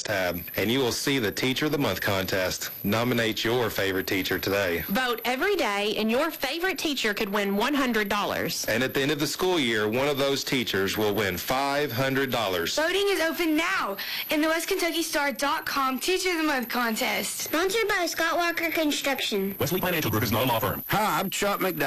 Contest tab, and you will see the Teacher of the Month contest. Nominate your favorite teacher today. Vote every day, and your favorite teacher could win $100. And at the end of the school year, one of those teachers will win $500. Voting is open now in the WestKentuckyStar.com Teacher of the Month contest. Sponsored by Scott Walker Construction. Wesley Financial Group is not a law firm. Hi, I'm Chuck McDowell.